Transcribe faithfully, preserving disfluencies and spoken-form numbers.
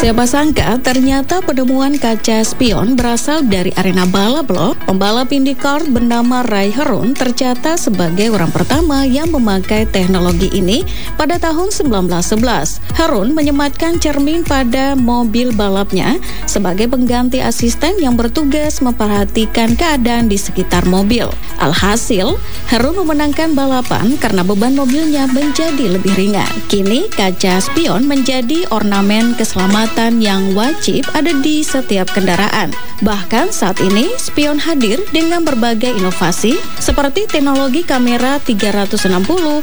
Siapa sangka ternyata penemuan kaca spion berasal dari arena balap loh. Pembalap IndyCar bernama Ray Harun tercatat sebagai orang pertama yang memakai teknologi ini pada tahun seribu sembilan ratus sebelas. Harun menyematkan cermin pada mobil balapnya sebagai pengganti asisten yang bertugas memperhatikan keadaan di sekitar mobil. Alhasil, Harun memenangkan balapan karena beban mobilnya menjadi lebih ringan. Kini, kaca spion menjadi ornamen keselamatan yang wajib ada di setiap kendaraan. Bahkan saat ini, spion hadir dengan berbagai inovasi seperti teknologi kamera tiga ratus enam puluh